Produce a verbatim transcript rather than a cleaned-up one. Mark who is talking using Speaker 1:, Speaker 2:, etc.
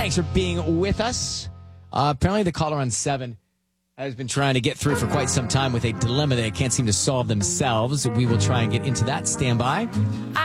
Speaker 1: Thanks for being with us. Uh, apparently, the caller on seven has been trying to get through for quite some time with a dilemma they can't seem to solve themselves. We will try and get into that. Stand by.